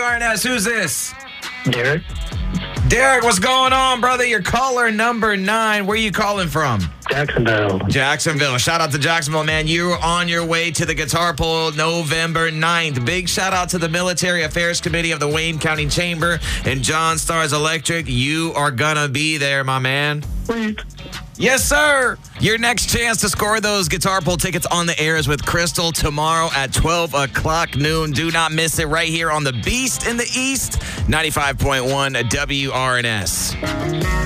WRNS. Who's this? Derek. Derek, what's going on, brother? You're caller number 9. Where are you calling from? Jacksonville. Jacksonville. Shout out to Jacksonville, man. You're on your way to the Guitar Pull November 9th. Big shout out to the Military Affairs Committee of the Wayne County Chamber and John Stars Electric. You are gonna be there, my man. Sweet. Yes, sir. Your next chance to score those Guitar Pull tickets on the air is with Crystal tomorrow at 12 o'clock noon. Do not miss it right here on the Beast in the East, 95.1 WRNS.